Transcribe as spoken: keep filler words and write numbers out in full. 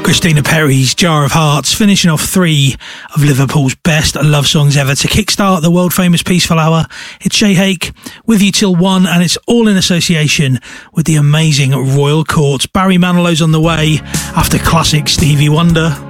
Christina Perri's Jar of Hearts, finishing off three of Liverpool's best love songs ever to kickstart the world-famous Peaceful Hour. It's Shay Hake with you till one, and it's all in association with the amazing Royal Court. Barry Manilow's on the way after classic Stevie Wonder.